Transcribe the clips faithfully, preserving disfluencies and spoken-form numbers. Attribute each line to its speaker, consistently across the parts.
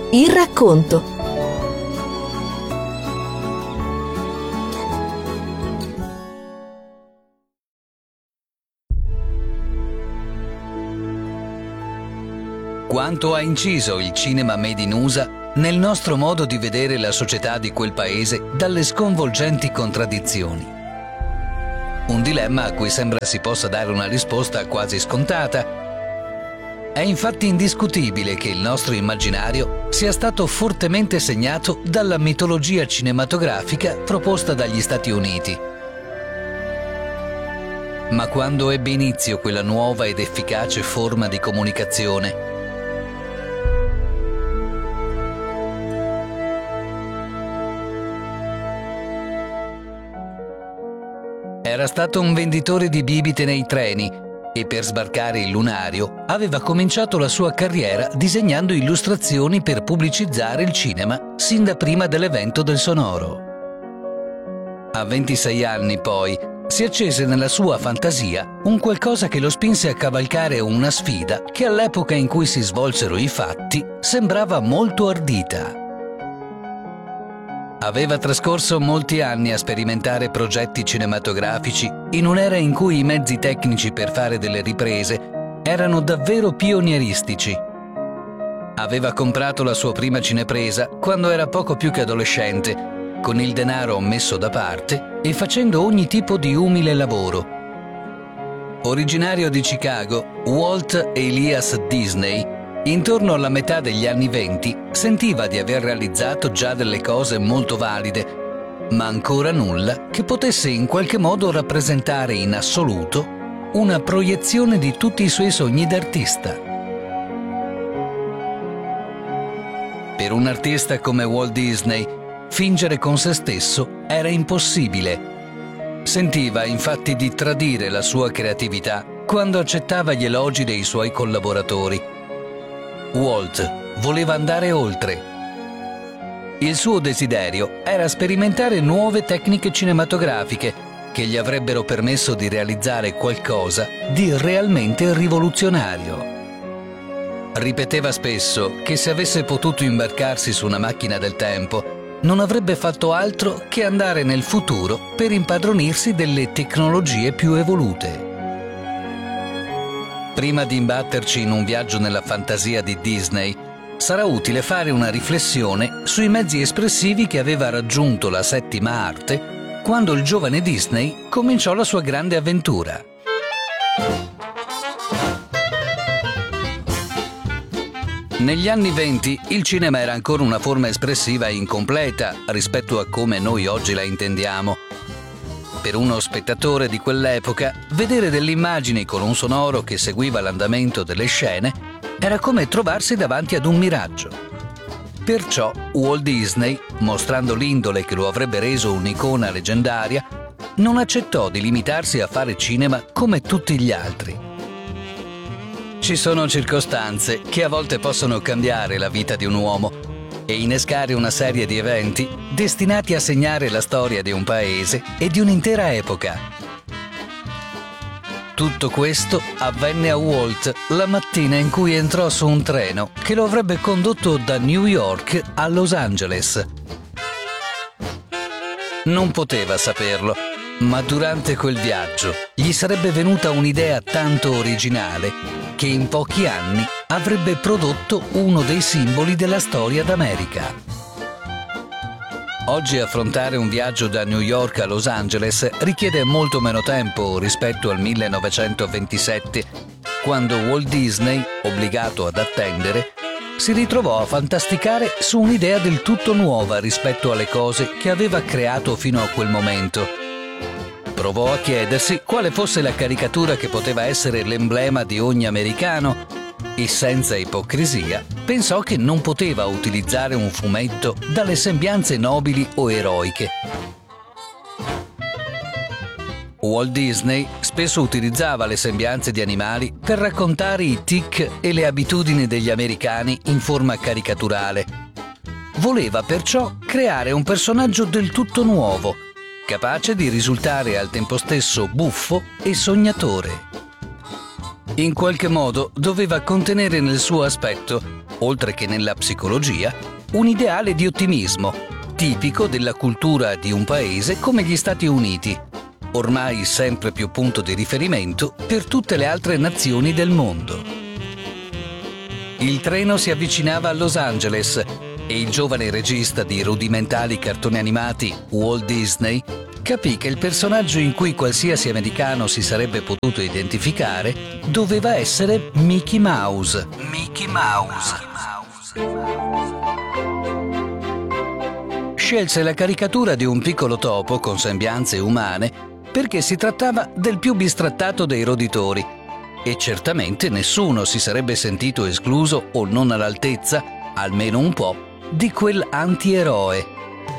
Speaker 1: Il racconto.
Speaker 2: Quanto ha inciso il cinema made in U S A nel nostro modo di vedere la società di quel paese dalle sconvolgenti contraddizioni. Un dilemma a cui sembra si possa dare una risposta quasi scontata. È infatti indiscutibile che il nostro immaginario sia stato fortemente segnato dalla mitologia cinematografica proposta dagli Stati Uniti. Ma quando ebbe inizio quella nuova ed efficace forma di comunicazione? Era stato un venditore di bibite nei treni e per sbarcare il lunario aveva cominciato la sua carriera disegnando illustrazioni per pubblicizzare il cinema sin da prima dell'evento del sonoro. A ventisei anni, poi, si accese nella sua fantasia un qualcosa che lo spinse a cavalcare una sfida che all'epoca in cui si svolsero i fatti sembrava molto ardita. Aveva trascorso molti anni a sperimentare progetti cinematografici in un'era in cui i mezzi tecnici per fare delle riprese erano davvero pionieristici. Aveva comprato la sua prima cinepresa quando era poco più che adolescente, con il denaro messo da parte e facendo ogni tipo di umile lavoro. Originario di Chicago, Walt Elias Disney, intorno alla metà degli anni venti, sentiva di aver realizzato già delle cose molto valide, ma ancora nulla che potesse in qualche modo rappresentare in assoluto una proiezione di tutti i suoi sogni d'artista. Per un artista come Walt Disney, fingere con se stesso era impossibile. Sentiva infatti di tradire la sua creatività quando accettava gli elogi dei suoi collaboratori. Walt voleva andare oltre. Il suo desiderio era sperimentare nuove tecniche cinematografiche che gli avrebbero permesso di realizzare qualcosa di realmente rivoluzionario. Ripeteva spesso che se avesse potuto imbarcarsi su una macchina del tempo, non avrebbe fatto altro che andare nel futuro per impadronirsi delle tecnologie più evolute. Prima di imbatterci in un viaggio nella fantasia di Disney, sarà utile fare una riflessione sui mezzi espressivi che aveva raggiunto la settima arte quando il giovane Disney cominciò la sua grande avventura. Negli anni venti il cinema era ancora una forma espressiva incompleta rispetto a come noi oggi la intendiamo. Per uno spettatore di quell'epoca, vedere delle immagini con un sonoro che seguiva l'andamento delle scene era come trovarsi davanti ad un miraggio. Perciò Walt Disney, mostrando l'indole che lo avrebbe reso un'icona leggendaria, non accettò di limitarsi a fare cinema come tutti gli altri. Ci sono circostanze che a volte possono cambiare la vita di un uomo e innescare una serie di eventi destinati a segnare la storia di un paese e di un'intera epoca. Tutto questo avvenne a Walt la mattina in cui entrò su un treno che lo avrebbe condotto da New York a Los Angeles. Non poteva saperlo, ma durante quel viaggio gli sarebbe venuta un'idea tanto originale che in pochi anni avrebbe prodotto uno dei simboli della storia d'America. Oggi affrontare un viaggio da New York a Los Angeles richiede molto meno tempo rispetto al millenovecentoventisette, quando Walt Disney, obbligato ad attendere, si ritrovò a fantasticare su un'idea del tutto nuova rispetto alle cose che aveva creato fino a quel momento. Provò a chiedersi quale fosse la caricatura che poteva essere l'emblema di ogni americano e senza ipocrisia pensò che non poteva utilizzare un fumetto dalle sembianze nobili o eroiche. Walt Disney spesso utilizzava le sembianze di animali per raccontare i tic e le abitudini degli americani in forma caricaturale. Voleva perciò creare un personaggio del tutto nuovo, capace di risultare al tempo stesso buffo e sognatore. In qualche modo doveva contenere nel suo aspetto, oltre che nella psicologia, un ideale di ottimismo, tipico della cultura di un paese come gli Stati Uniti, ormai sempre più punto di riferimento per tutte le altre nazioni del mondo. Il treno si avvicinava a Los Angeles e il giovane regista di rudimentali cartoni animati, Walt Disney, capì che il personaggio in cui qualsiasi americano si sarebbe potuto identificare doveva essere Mickey Mouse. Mickey Mouse. Scelse la caricatura di un piccolo topo con sembianze umane perché si trattava del più bistrattato dei roditori e certamente nessuno si sarebbe sentito escluso o non all'altezza, almeno un po', di quel antieroe.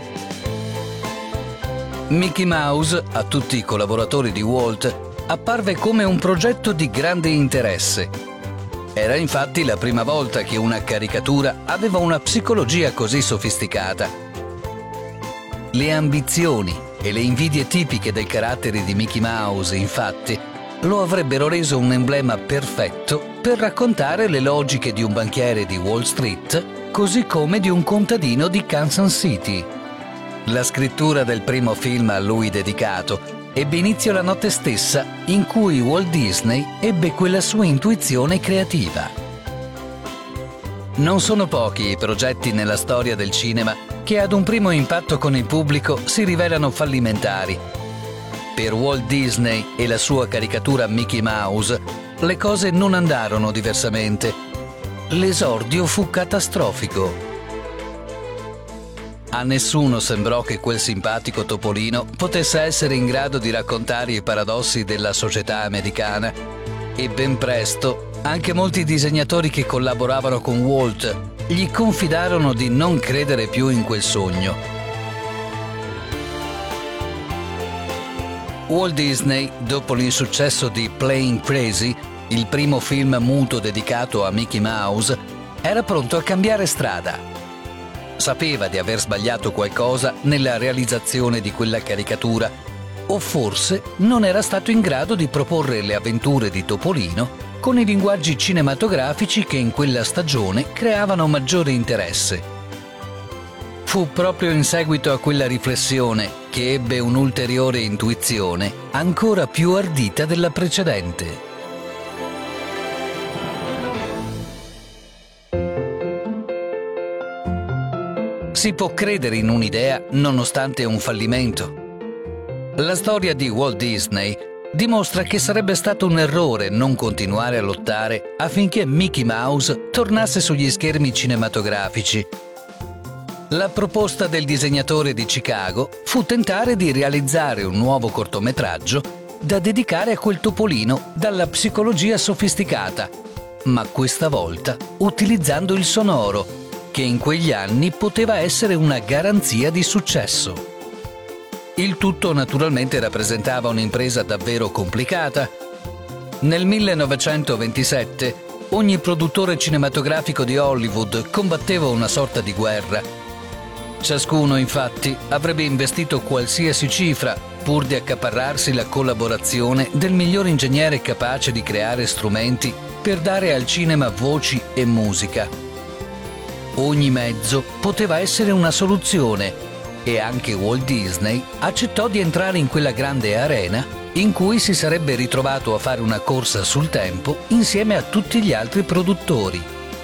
Speaker 2: Mickey Mouse, a tutti i collaboratori di Walt, apparve come un progetto di grande interesse. Era infatti la prima volta che una caricatura aveva una psicologia così sofisticata. Le ambizioni e le invidie tipiche del carattere di Mickey Mouse, infatti, lo avrebbero reso un emblema perfetto per raccontare le logiche di un banchiere di Wall Street, così come di un contadino di Kansas City. La scrittura del primo film a lui dedicato ebbe inizio la notte stessa in cui Walt Disney ebbe quella sua intuizione creativa. Non sono pochi i progetti nella storia del cinema che ad un primo impatto con il pubblico si rivelano fallimentari. Per Walt Disney e la sua caricatura Mickey Mouse, le cose non andarono diversamente. L'esordio fu catastrofico. A nessuno sembrò che quel simpatico topolino potesse essere in grado di raccontare i paradossi della società americana e ben presto anche molti disegnatori che collaboravano con Walt gli confidarono di non credere più in quel sogno. Walt Disney, dopo l'insuccesso di Playing Crazy, il primo film muto dedicato a Mickey Mouse, era pronto a cambiare strada. Sapeva di aver sbagliato qualcosa nella realizzazione di quella caricatura, o forse non era stato in grado di proporre le avventure di Topolino con i linguaggi cinematografici che in quella stagione creavano maggiore interesse. Fu proprio in seguito a quella riflessione che ebbe un'ulteriore intuizione ancora più ardita della precedente. Si può credere in un'idea nonostante un fallimento. La storia di Walt Disney dimostra che sarebbe stato un errore non continuare a lottare affinché Mickey Mouse tornasse sugli schermi cinematografici. La proposta del disegnatore di Chicago fu tentare di realizzare un nuovo cortometraggio da dedicare a quel topolino dalla psicologia sofisticata, ma questa volta utilizzando il sonoro, che in quegli anni poteva essere una garanzia di successo. Il tutto naturalmente rappresentava un'impresa davvero complicata. Nel millenovecentoventisette ogni produttore cinematografico di Hollywood combatteva una sorta di guerra. Ciascuno, infatti, avrebbe investito qualsiasi cifra pur di accaparrarsi la collaborazione del miglior ingegnere capace di creare strumenti per dare al cinema voci e musica. Ogni mezzo poteva essere una soluzione e anche Walt Disney accettò di entrare in quella grande arena in cui si sarebbe ritrovato a fare una corsa sul tempo insieme a tutti gli altri produttori.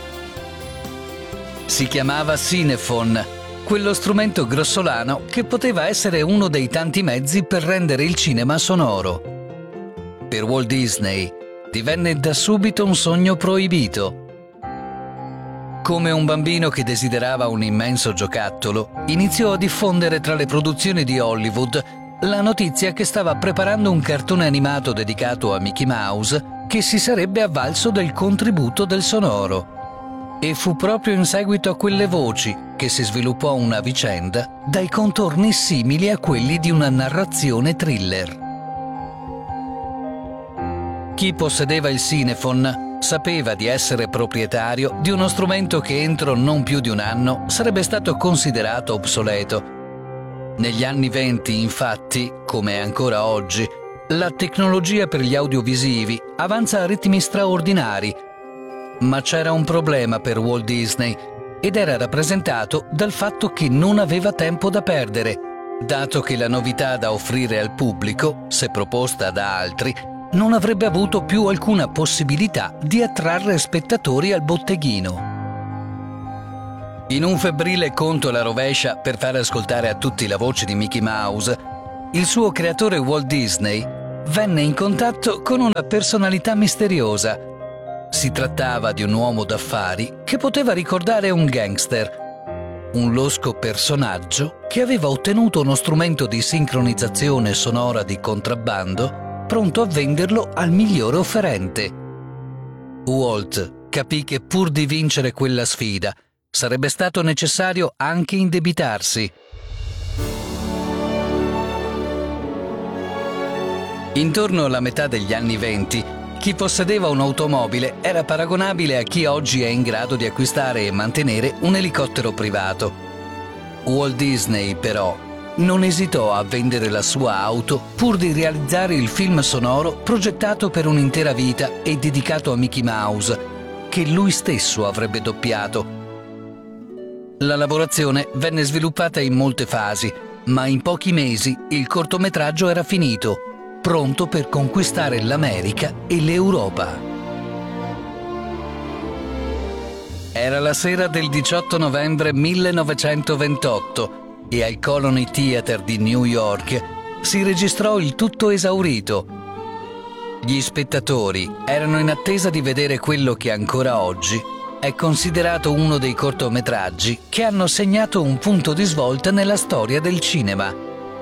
Speaker 2: Si chiamava Cinephone, quello strumento grossolano che poteva essere uno dei tanti mezzi per rendere il cinema sonoro. Per Walt Disney divenne da subito un sogno proibito. Come un bambino che desiderava un immenso giocattolo, iniziò a diffondere tra le produzioni di Hollywood la notizia che stava preparando un cartone animato dedicato a Mickey Mouse che si sarebbe avvalso del contributo del sonoro. E fu proprio in seguito a quelle voci che si sviluppò una vicenda dai contorni simili a quelli di una narrazione thriller. Chi possedeva il Cinephone sapeva di essere proprietario di uno strumento che entro non più di un anno sarebbe stato considerato obsoleto. Negli anni venti, infatti, come ancora oggi, La tecnologia per gli audiovisivi avanza a ritmi straordinari, ma c'era un problema per Walt Disney ed era rappresentato dal fatto che non aveva tempo da perdere, dato che la novità da offrire al pubblico, se proposta da altri, non avrebbe avuto più alcuna possibilità di attrarre spettatori al botteghino. In un febbrile conto alla rovescia per far ascoltare a tutti la voce di Mickey Mouse, il suo creatore Walt Disney venne in contatto con una personalità misteriosa. Si trattava di un uomo d'affari che poteva ricordare un gangster, un losco personaggio che aveva ottenuto uno strumento di sincronizzazione sonora di contrabbando pronto a venderlo al migliore offerente. Walt capì che pur di vincere quella sfida sarebbe stato necessario anche indebitarsi. Intorno alla metà degli anni venti, chi possedeva un'automobile era paragonabile a chi oggi è in grado di acquistare e mantenere un elicottero privato. Walt Disney, però, non esitò a vendere la sua auto pur di realizzare il film sonoro progettato per un'intera vita e dedicato a Mickey Mouse, che lui stesso avrebbe doppiato. La lavorazione venne sviluppata in molte fasi, ma in pochi mesi il cortometraggio era finito, pronto per conquistare l'America e l'Europa. Era la sera del diciotto novembre millenovecentoventotto e al Colony Theatre di New York si registrò il tutto esaurito. Gli spettatori erano in attesa di vedere quello che ancora oggi è considerato uno dei cortometraggi che hanno segnato un punto di svolta nella storia del cinema.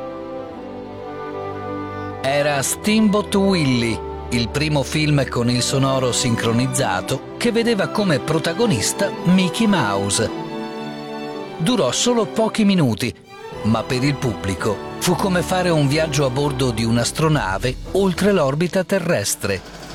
Speaker 2: Era Steamboat Willie, il primo film con il sonoro sincronizzato che vedeva come protagonista Mickey Mouse. Durò solo pochi minuti, ma per il pubblico fu come fare un viaggio a bordo di un'astronave oltre l'orbita terrestre.